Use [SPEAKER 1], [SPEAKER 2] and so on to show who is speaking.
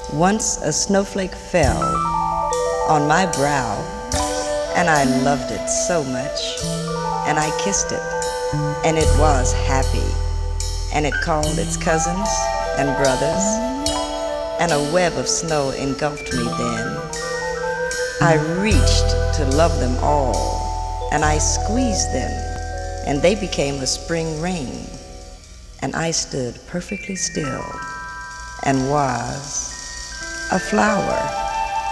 [SPEAKER 1] Once a snowflake fell on my brow, and I loved it so much, and I kissed it, and it was happy, and it called its cousins and brothers, and a web of snow engulfed me then. I reached to love them all, and I squeezed them, and they became a spring rain, and I stood perfectly still and was a flower.